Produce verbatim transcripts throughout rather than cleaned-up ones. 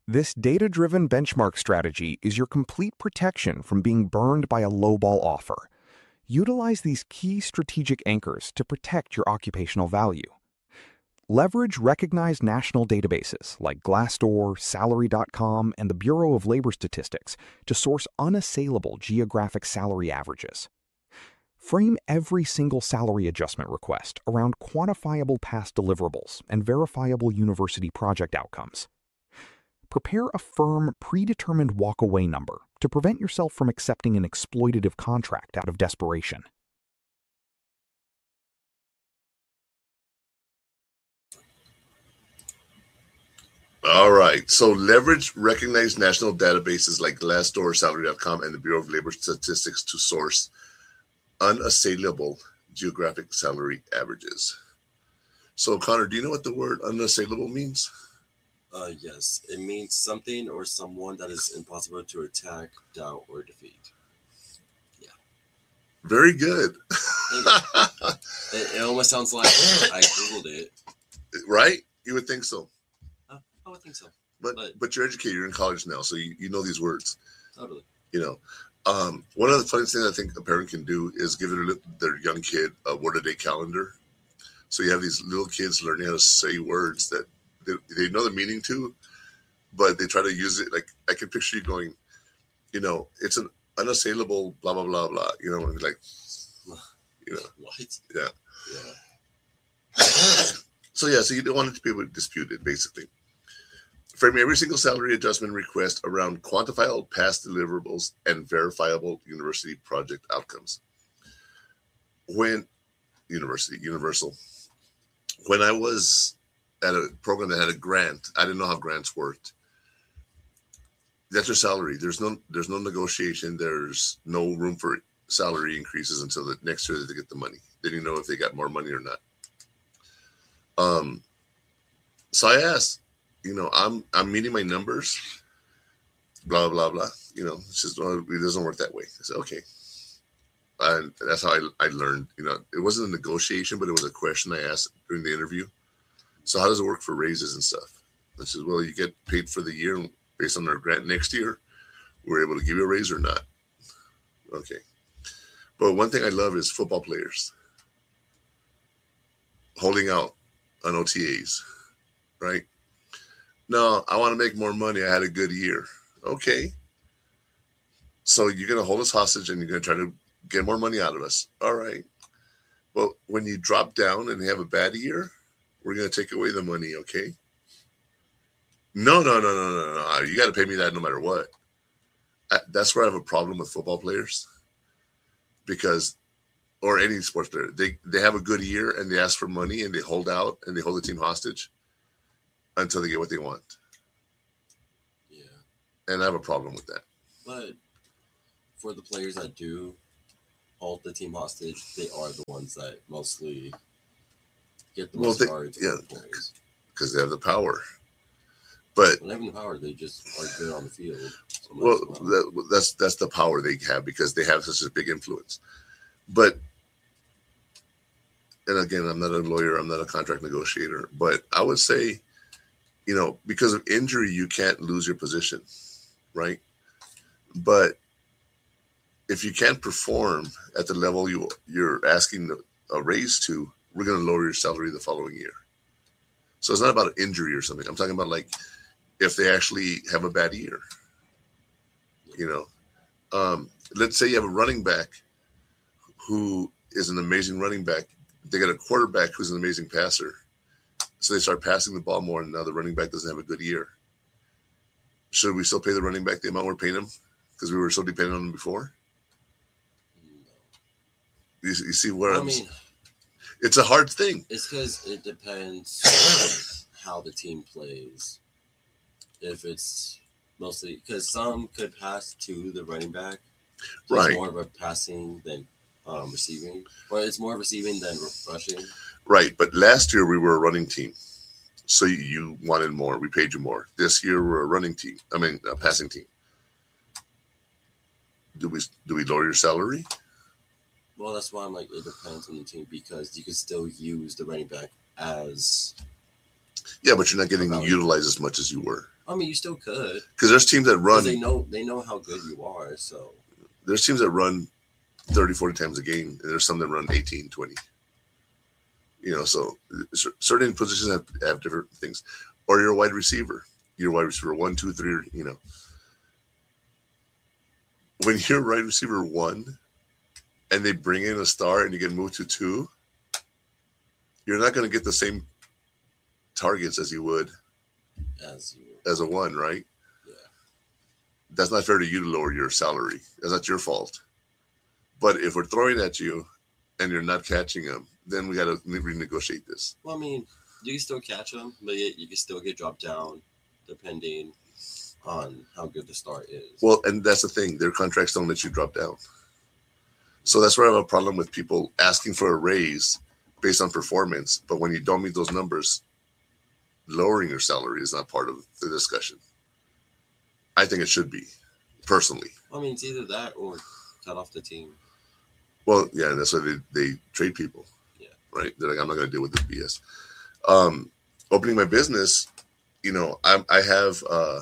This data-driven benchmark strategy is your complete protection from being burned by a lowball offer. Utilize these key strategic anchors to protect your occupational value. Leverage recognized national databases like Glassdoor, Salary dot com, and the Bureau of Labor Statistics to source unassailable geographic salary averages. Frame every single salary adjustment request around quantifiable past deliverables and verifiable university project outcomes. Prepare a firm, predetermined walk-away number to prevent yourself from accepting an exploitative contract out of desperation. All right. So leverage recognized national databases like Glassdoor, Salary dot com, and the Bureau of Labor Statistics to source unassailable geographic salary averages. So, Connor, do you know what the word unassailable means? Uh, yes, it means something or someone that is impossible to attack, doubt, or defeat. Yeah. Very good. it, it almost sounds like I Googled it. Right? You would think so. Uh, I would think so. But, but but you're educated, you're in college now, so you, you know these words. Totally. You know, um, one of the funniest things I think a parent can do is give their, their young kid a word-a-day calendar. So you have these little kids learning how to say words that They, they know the meaning to, but they try to use it. Like, I can picture you going, you know, it's an unassailable blah, blah, blah, blah. You know, like, you know. What? Yeah. Yeah. So, yeah, so you don't want it to be able to dispute it, basically. Frame every single salary adjustment request around quantifiable past deliverables and verifiable university project outcomes. When, university, universal. When I was at a program that had a grant, I didn't know how grants worked. That's your salary. There's no there's no negotiation. There's no room for salary increases until the next year that they get the money. Then you know if they got more money or not. Um. So I asked, you know, I'm I'm meeting my numbers. Blah blah blah. You know, it's just well, it doesn't work that way. I said okay. And that's how I I learned. You know, it wasn't a negotiation, but it was a question I asked during the interview. So how does it work for raises and stuff? I said, well, you get paid for the year based on our grant next year. We're able to give you a raise or not. Okay. But one thing I love is football players holding out on O T As, right? No, I want to make more money. I had a good year. Okay. So you're going to hold us hostage and you're going to try to get more money out of us. All right. Well, when you drop down and you have a bad year, we're going to take away the money, okay? No, no, no, no, no, no. You got to pay me that no matter what. I, that's where I have a problem with football players. Because, or any sports player, they, they have a good year and they ask for money and they hold out and they hold the team hostage until they get what they want. Yeah. And I have a problem with that. But for the players that do hold the team hostage, they are the ones that mostly get the most well, cards. Yeah, because they have the power. But when they have the power, they just are good on the field. So well, that, that's that's the power they have because they have such a big influence. But, and again, I'm not a lawyer, I'm not a contract negotiator, but I would say, you know, because of injury, you can't lose your position, right? But if you can't perform at the level you you're asking a raise to, we're going to lower your salary the following year. So it's not about an injury or something. I'm talking about like if they actually have a bad year. You know, um, let's say you have a running back who is an amazing running back. They got a quarterback who's an amazing passer. So they start passing the ball more, and now the running back doesn't have a good year. Should we still pay the running back the amount we're paying him because we were so dependent on him before? You, you see what I I'm mean? It's a hard thing. It's because it depends on how the team plays. If it's mostly because some could pass to the running back, so right? It's more of a passing than um, receiving, or it's more receiving than rushing. Right, but last year we were a running team, so you wanted more. We paid you more. This year we're a running team. I mean, a passing team. Do we do we lower your salary? Well, that's why I'm like, it depends on the team because you can still use the running back as Yeah, but you're not getting Value. utilized as much as you were. I mean, you still could. Because there's teams that 'Cause run. They know they know how good you are. So There's teams that run thirty, forty times a game, and there's some that run eighteen, twenty. You know, so cer- certain positions have, have different things. Or you're a wide receiver. You're a wide receiver one, two, three, you know. When you're wide receiver one and they bring in a star and you get moved to two, you're not going to get the same targets as you would as you as a one, right? yeah. That's not fair to you to lower your salary. That's not your fault. But if we're throwing at you and you're not catching them, then we got to renegotiate this. Well, I mean, you can still catch them, but you, you can still get dropped down depending on how good the star is. Well, and that's the thing. Their contracts don't let you drop down. So that's where I have a problem with people asking for a raise based on performance. But when you don't meet those numbers, lowering your salary is not part of the discussion. I think it should be, personally. I mean, it's either that or cut off the team. Well, yeah, that's why they, they trade people. Yeah. Right? They're like, I'm not going to deal with this B S. Um, opening my business, you know, I, I have uh,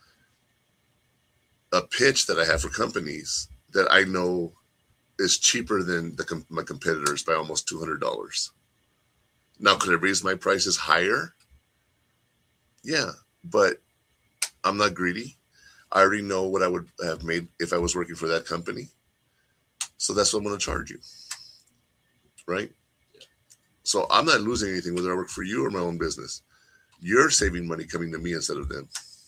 a pitch that I have for companies that I know is cheaper than the com- my competitors by almost two hundred dollars. Now, could I raise my prices higher? Yeah, but I'm not greedy. I already know what I would have made if I was working for that company. So that's what I'm going to charge you. Right? Yeah. So I'm not losing anything whether I work for you or my own business. You're saving money coming to me instead of them.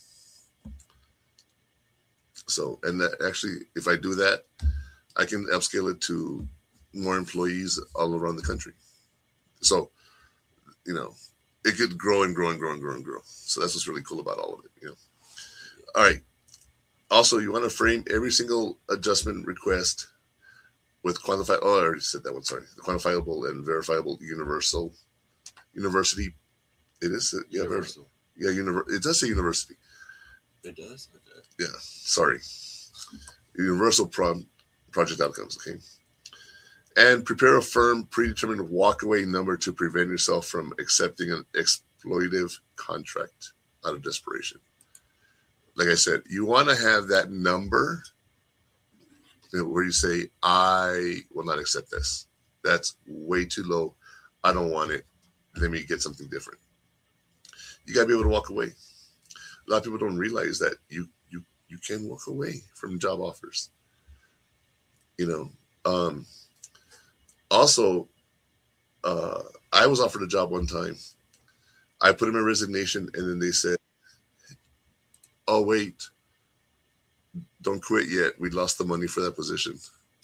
So, and that actually, if I do that, I can upscale it to more employees all around the country. So, you know, it could grow and grow and grow and grow and grow. So that's what's really cool about all of it, you know. All right. Also, you want to frame every single adjustment request with quantified. Oh, I already said that one. Sorry, the quantifiable and verifiable universal university. It is. Yeah, Universal. Yeah, univer- It does say university. It does. Okay. Yeah. Sorry. Universal prom- project outcomes. Okay. And prepare a firm, predetermined walkaway number to prevent yourself from accepting an exploitative contract out of desperation. Like I said, you want to have that number where you say, I will not accept this. That's way too low. I don't want it. Let me get something different. You got to be able to walk away. A lot of people don't realize that you you you can walk away from job offers. You know, um, also, uh, I was offered a job one time. I put in my resignation, and then they said, oh, wait, don't quit yet. We lost the money for that position.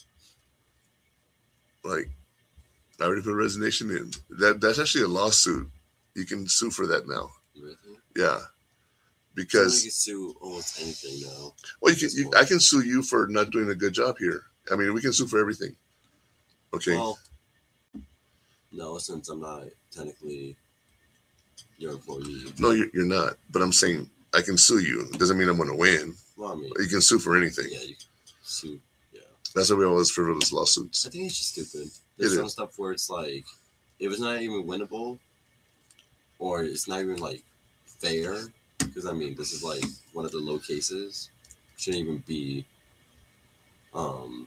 Like, I already put a resignation in. That That's actually a lawsuit. You can sue for that now. Really? Yeah. Because you can sue almost anything now. Well, you can. You, I can sue you for not doing a good job here. I mean, we can sue for everything. Okay. Well, no, since I'm not technically your employee. No, you're, you're not. But I'm saying I can sue you. It doesn't mean I'm going to win. Well, I mean, you can sue for anything. Yeah, you can sue. Yeah. That's why we always frivolous lawsuits. I think it's just stupid. There's It some is. stuff where it's like, if it's not even winnable, or it's not even like fair, because I mean, this is like one of the low cases, shouldn't even be. Um.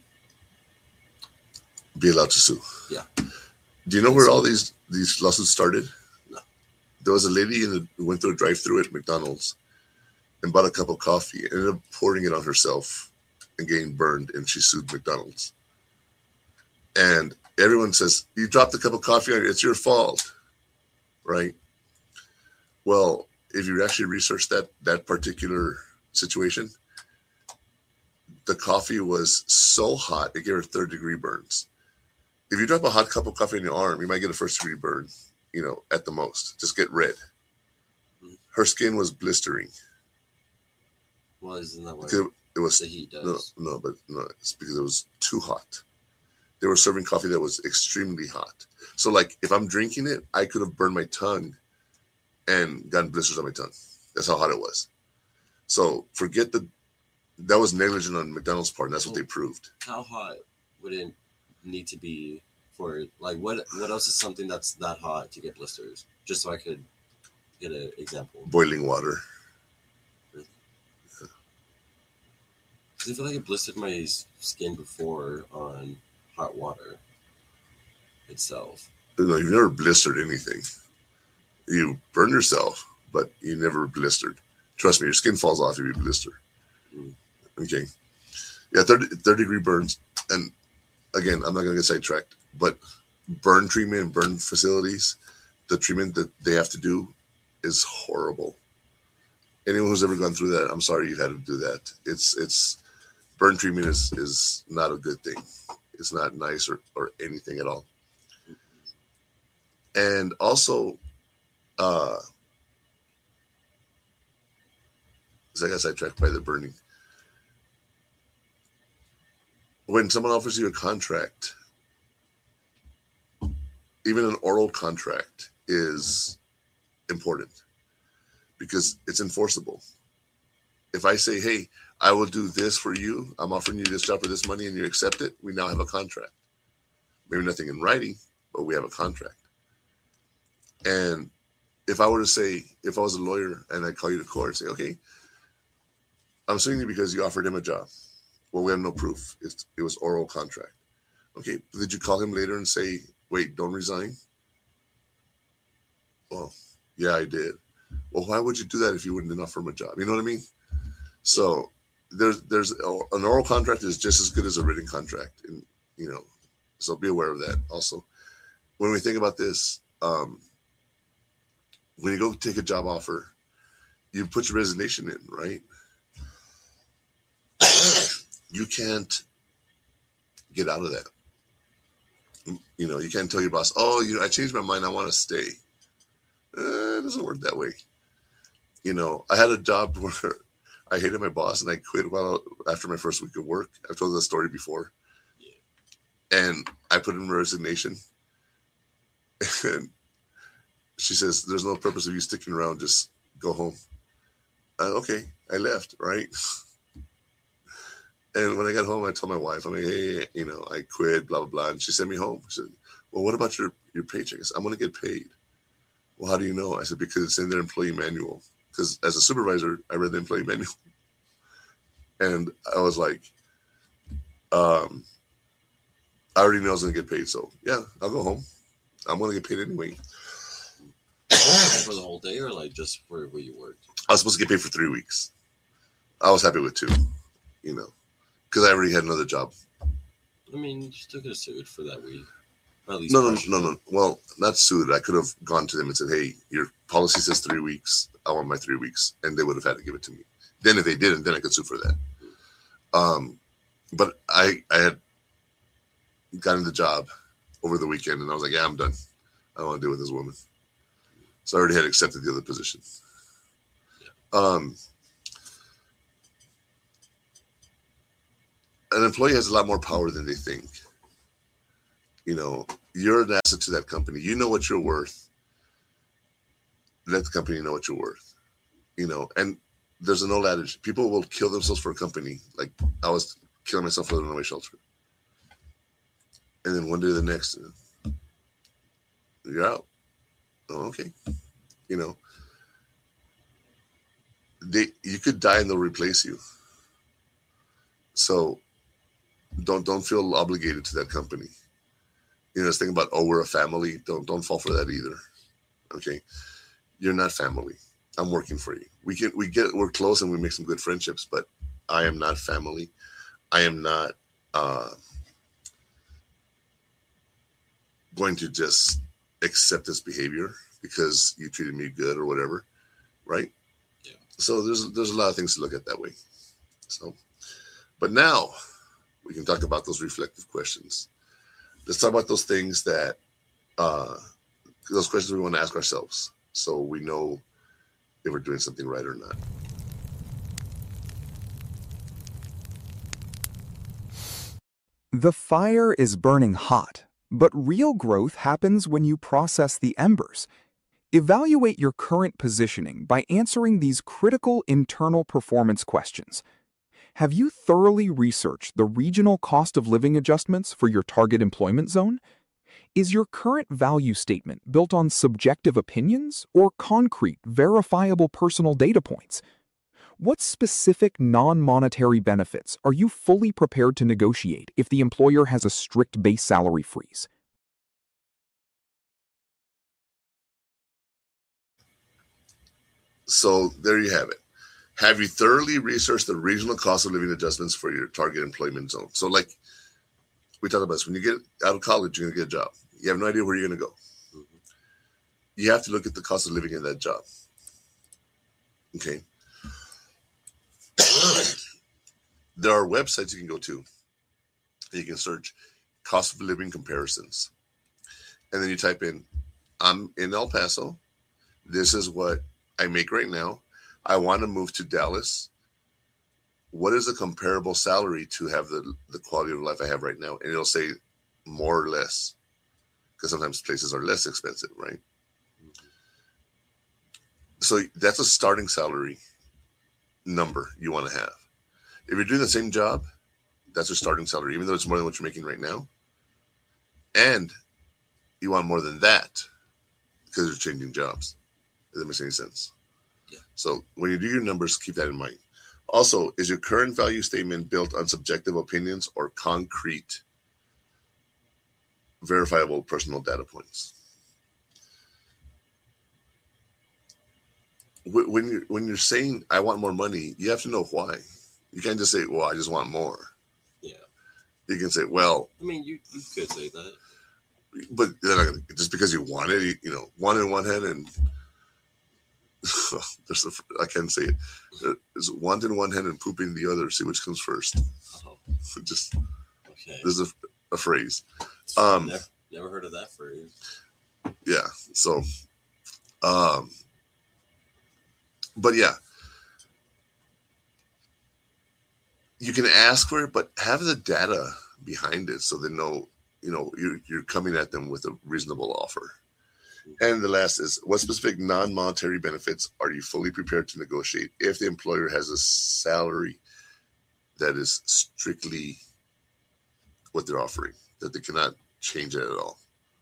Be allowed to sue. Yeah. Do you know where all these these lawsuits started? No. There was a lady in the, who went through a drive-through at McDonald's and bought a cup of coffee and ended up pouring it on herself and getting burned, and she sued McDonald's. And everyone says, you dropped the cup of coffee on it, it's your fault, right? Well, if you actually research that that particular situation, the coffee was so hot, it gave her third degree burns. If you drop a hot cup of coffee on your arm, you might get a first degree burn, you know, at the most. Just get red. Her skin was blistering. Well, isn't that what Because it was the heat no, does? no, but no, it's because it was too hot. They were serving coffee that was extremely hot. So, like, if I'm drinking it, I could have burned my tongue and gotten blisters on my tongue. That's how hot it was. So, forget the that was negligent on McDonald's part, and that's what they proved. How hot would it need to be for, like, what What else is something that's that hot to get blisters? Just so I could Get an example. Boiling water. Really? Yeah. Because I feel like it blistered my skin before on hot water itself. No, you've never blistered anything. You burn yourself, but you never blistered. Trust me, your skin falls off if you blister. Mm. Okay. Yeah, third, third degree burns. And again, I'm not going to get sidetracked, but burn treatment and burn facilities, the treatment that they have to do is horrible. Anyone who's ever gone through that, I'm sorry you had to do that. It's it's burn treatment is is not a good thing. It's not nice or, or anything at all. And also, uh, I got sidetracked by the burning. When someone offers you a contract, even an oral contract is important because it's enforceable. If I say, hey, I will do this for you, I'm offering you this job for this money and you accept it, we now have a contract. Maybe nothing in writing, but we have a contract. And if I were to say, if I was a lawyer and I call you to court and say, okay, I'm suing you because you offered him a job. Well, we have no proof. It's, it was oral contract. Okay, did you call him later and say, wait, don't resign? Well, yeah, I did. Well, why would you do that if you wouldn't offer him a job? You know what I mean? So there's there's an oral contract is just as good as a written contract, and you know, so be aware of that. Also, when we think about this, um, when you go take a job offer, you put your resignation in, right? You can't get out of that. You know, you can't tell your boss, oh, you know, I changed my mind, I want to stay. Uh, it doesn't work that way. You know, I had a job where I hated my boss and I quit while after my first week of work. I've told that story before. Yeah. And I put in my resignation. And she says, there's no purpose of you sticking around, just go home. Uh, okay, I left, right? And when I got home, I told my wife, I'm like, hey, you know, I quit, blah, blah, blah. And she sent me home. She said, well, what about your, your paycheck? I said, I'm going to get paid. Well, how do you know? I said, because it's in their employee manual. Because as a supervisor, I read the employee manual. And I was like, um, I already know I was going to get paid. So, yeah, I'll go home. I'm going to get paid anyway. For the whole day or like just for where you worked? I was supposed to get paid for three weeks. I was happy with two, you know. Because I already had another job. I mean, you still could have sued for that week. Or at least no, no, no, no. Well, not sued. I could have gone to them and said, hey, your policy says three weeks. I want my three weeks. And they would have had to give it to me. Then if they didn't, then I could sue for that. Um, but I, I had gotten the job over the weekend. And I was like, yeah, I'm done. I don't want to deal with this woman. So I already had accepted the other position. Yeah. Um. An employee has a lot more power than they think. You know, you're an asset to that company. You know what you're worth. Let the company know what you're worth. You know, and there's an old adage, people will kill themselves for a company. Like I was killing myself for the runaway shelter. And then one day or the next, you're out. Oh, okay. You know, they you could die and they'll replace you. So don't don't feel obligated to that company. You know, this thing about, oh, we're a family. Don't don't fall for that either. Okay, you're not family. I'm working for you. We can we get we're close and we make some good friendships, but I am not family. I am not uh, going to just accept this behavior because you treated me good or whatever, right? Yeah. So there's there's a lot of things to look at that way. So, but now we can talk about those reflective questions. Let's talk about those things that, uh, those questions we want to ask ourselves so we know if we're doing something right or not. The fire is burning hot, but real growth happens when you process the embers. Evaluate your current positioning by answering these critical internal performance questions. Have you thoroughly researched the regional cost of living adjustments for your target employment zone? Is your current value statement built on subjective opinions or concrete, verifiable personal data points? What specific non-monetary benefits are you fully prepared to negotiate if the employer has a strict base salary freeze? So there you have it. Have you thoroughly researched the regional cost of living adjustments for your target employment zone? So like we talked about this, when you get out of college, you're going to get a job. You have no idea where you're going to go. Mm-hmm. You have to look at the cost of living in that job. Okay. There are websites you can go to. You can search cost of living comparisons. And then you type in, I'm in El Paso. This is what I make right now. I want to move to Dallas. What is a comparable salary to have the, the quality of life I have right now? And it'll say more or less, because sometimes places are less expensive, right? Mm-hmm. So that's a starting salary number you want to have. If you're doing the same job, that's your starting salary, even though it's more than what you're making right now. And you want more than that because you're changing jobs. Does that make any sense? Yeah. So when you do your numbers, keep that in mind. Also, is your current value statement built on subjective opinions or concrete, verifiable personal data points? When you're, when you're saying, I want more money, you have to know why. You can't just say, well, I just want more. Yeah. You can say, well. I mean, you, you could say that. But they're not gonna, just because you want it, you, you know, one in one hand and there's a, I can't say it. There's one in one hand and poop in the other. See which comes first. Oh. Just okay. There's a, a phrase. Um, never, never heard of that phrase. Yeah. So, um, but yeah, you can ask for it, but have the data behind it so they know, you know, you're, you're coming at them with a reasonable offer. And the last is, what specific non-monetary benefits are you fully prepared to negotiate if the employer has a salary that is strictly what they're offering, that they cannot change it at all?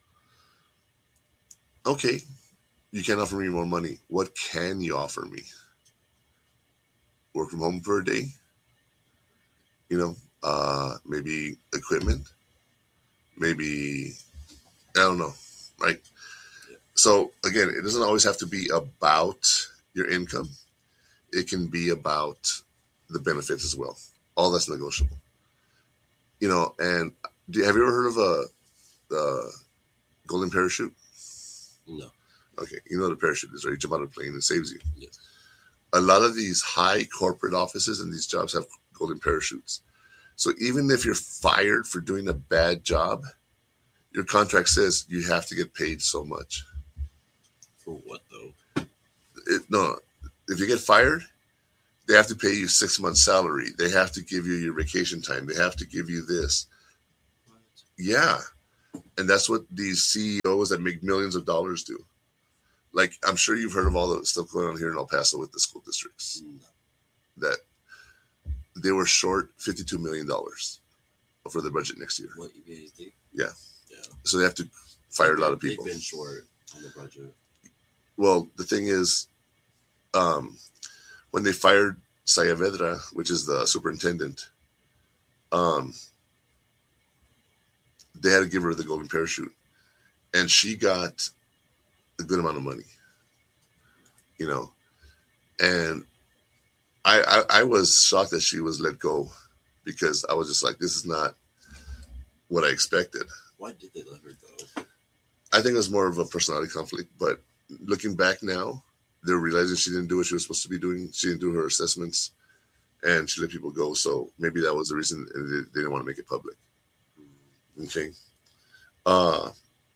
Okay, you can't offer me more money. What can you offer me? Work from home for a day? You know, uh, maybe equipment? Maybe, I don't know, right? So again, it doesn't always have to be about your income. It can be about the benefits as well. All that's negotiable. You know, and do, have you ever heard of a, a golden parachute? No. Okay, you know what a parachute is, right? You jump out of a plane and it saves you. Yes. A lot of these high corporate offices and these jobs have golden parachutes. So even if you're fired for doing a bad job, your contract says you have to get paid so much. For what though? It, no, if you get fired, they have to pay you six months' salary. They have to give you your vacation time. They have to give you this. What? Yeah, and that's what these C E Os that make millions of dollars do. Like, I'm sure you've heard of all the stuff going on here in El Paso with the school districts. No. That they were short fifty-two million dollars for the budget next year. What, E B A S D? Yeah. Yeah. So they have to fire a lot of They've people. They've been short on the budget. Well, the thing is, um, when they fired Saavedra, which is the superintendent, um, they had to give her the golden parachute, and she got a good amount of money, you know. And I, I, I was shocked that she was let go, because I was just like, this is not what I expected. Why did they let her go? I think it was more of a personality conflict, but looking back now, they're realizing she didn't do what she was supposed to be doing. She didn't do her assessments, and she let people go. So maybe that was the reason they, they didn't want to make it public. Okay. Uh,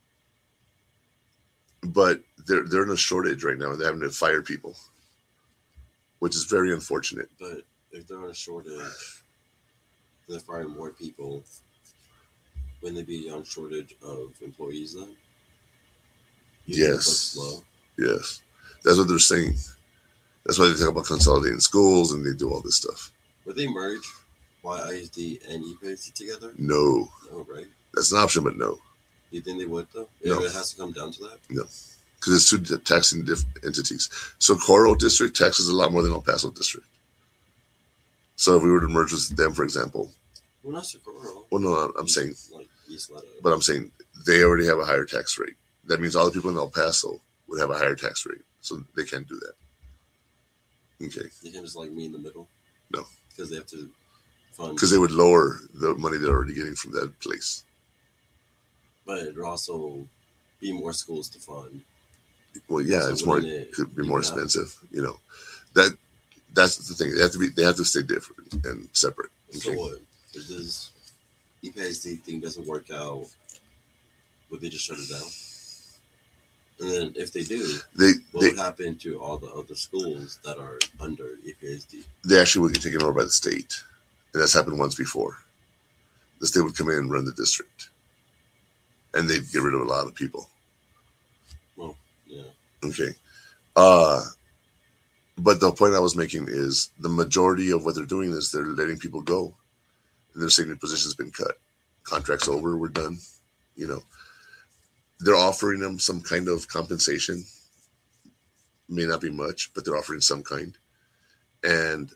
but they're they're in a shortage right now, and they're having to fire people, which is very unfortunate. But if they're in a shortage, they're firing more people. Wouldn't they be on shortage of employees then? You Yes. Yes. That's what they're saying. That's why they talk about consolidating schools and they do all this stuff. Would they merge Y I S D and E P A S D together? No. No, right? That's an option, but no. You think they would though? No. If it has to come down to that? No, because it's two taxing different entities. So Coro District taxes a lot more than El Paso District. So if we were to merge with them, for example, Well, not Socorro. well, no, I'm saying, Like East Letta. but I'm saying they already have a higher tax rate. That means all the people in El Paso would have a higher tax rate, so they can't do that. Okay, They can just like meet in the middle. No. Because they have to fund. because they would lower the money they're already getting from that place. But it would also be more schools to fund. Well, yeah, So it's more wouldn't it could be more even out? expensive. You know, that that's the thing. They have to be. They have to stay different and separate. So Okay. what? If this E P S D thing doesn't work out, would they just shut it down? And then if they do, They what they would happen to all the other schools that are under E P S D? they actually would get taken over by the state, and that's happened once before. The state would come in and run the district, and they'd get rid of a lot of people. Yeah. Okay. Uh, but the point I was making is the majority of what they're doing is they're letting people go. And they're saying the position's been cut. Contract's over, we're done. You know, they're offering them some kind of compensation. May not be much, but they're offering some kind. And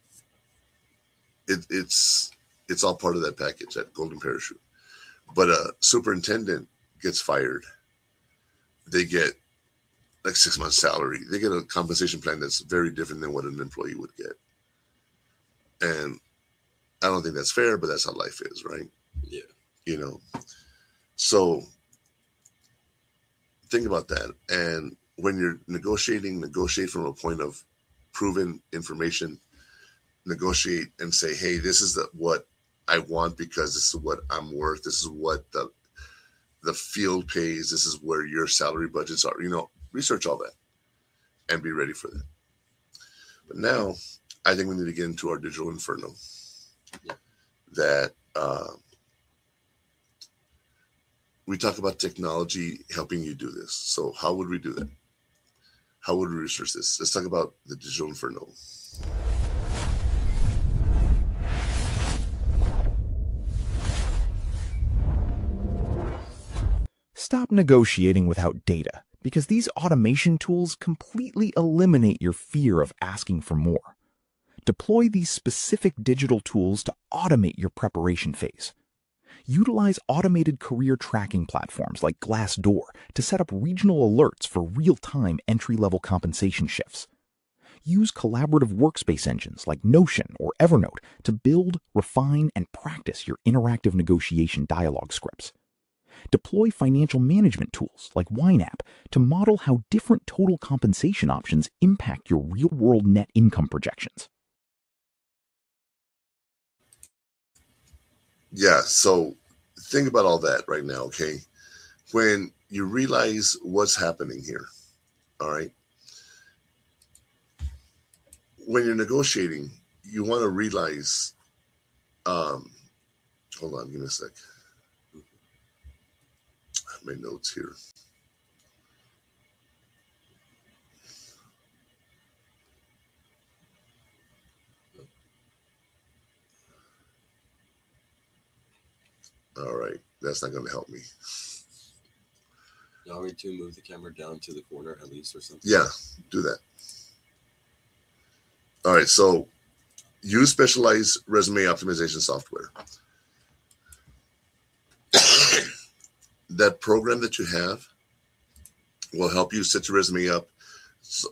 it, it's it's all part of that package, that golden parachute. But a superintendent gets fired. They get like six months salary. They get a compensation plan that's very different than what an employee would get. And I don't think that's fair, but that's how life is, right? Yeah. You know, so think about that. And when you're negotiating, negotiate from a point of proven information, negotiate and say, hey, this is the, what I want because this is what I'm worth. This is what the, the field pays. This is where your salary budgets are, you know, research all that and be ready for that. But now I think we need to get into our digital inferno. Yeah. That uh, we talk about technology helping you do this. So how would we do that? How would we research this? Let's talk about the digital inferno. Stop negotiating without data, because these automation tools completely eliminate your fear of asking for more. Deploy these specific digital tools to automate your preparation phase. Utilize automated career tracking platforms like Glassdoor to set up regional alerts for real-time entry-level compensation shifts. Use collaborative workspace engines like Notion or Evernote to build, refine, and practice your interactive negotiation dialogue scripts. Deploy financial management tools like YNAB to model how different total compensation options impact your real-world net income projections. Yeah, so think about all that right now, okay? When you realize what's happening here, all right? When you're negotiating, you want to realize, um, hold on, give me a sec. I have my notes here. All right, that's not going to help me. You want me to move the camera down to the corner at least or something? Yeah, do that. All right, so use specialized resume optimization software. That program that you have will help you set your resume up so,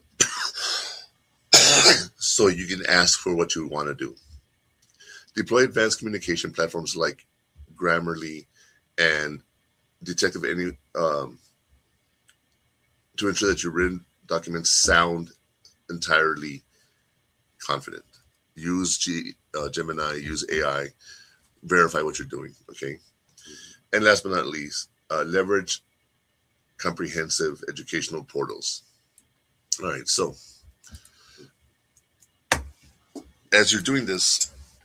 so you can ask for what you want to do. Deploy advanced communication platforms like Grammarly and Detective Any um, to ensure that your written documents sound entirely confident. Use G, uh, Gemini, use A I, verify what you're doing, okay? And last but not least, uh, leverage comprehensive educational portals. All right, so as you're doing this,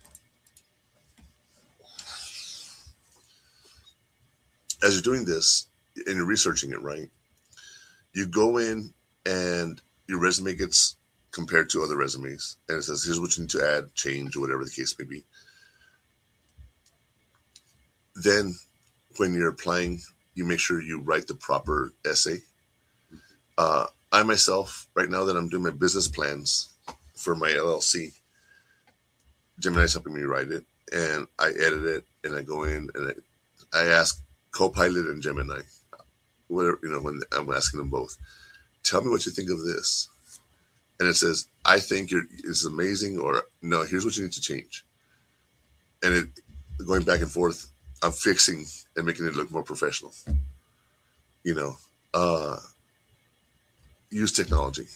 as you're doing this and you're researching it, right? You go in and your resume gets compared to other resumes, and it says, here's what you need to add, change, or whatever the case may be. Then when you're applying you make sure you write the proper essay. Uh, I myself, right now that I'm doing my business plans for my L L C, Gemini's helping me write it, and I edit it, and I go in and I, I ask Copilot and Gemini, whatever, you know, when I'm asking them both, tell me what you think of this. And it says, I think you're, it's amazing, or no, here's what you need to change. And it going back and forth, I'm fixing and making it look more professional. You know, uh, use technology.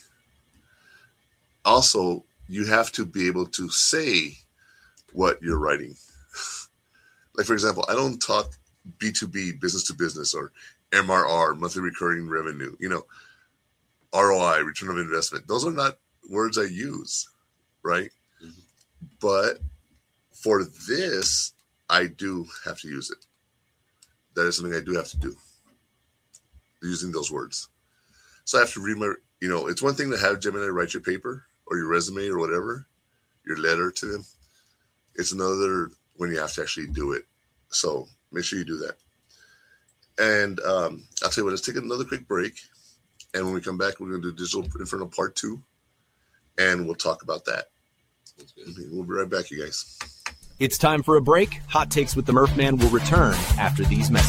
Also, you have to be able to say what you're writing. Like, for example, I don't talk B two B, business to business, or M R R, monthly recurring revenue, you know, R O I, return on investment. Those are not words I use, right? Mm-hmm. But for this, I do have to use it. That is something I do have to do, using those words. So I have to read my, you know, it's one thing to have Gemini write your paper or your resume or whatever, your letter to them. It's another when you have to actually do it. So make sure you do that. And um, I'll tell you what, let's take another quick break. And when we come back, we're going to do Digital Inferno Part two. And we'll talk about that. We'll be right back, you guys. It's time for a break. Hot Takes with the Murph Man will return after these messages.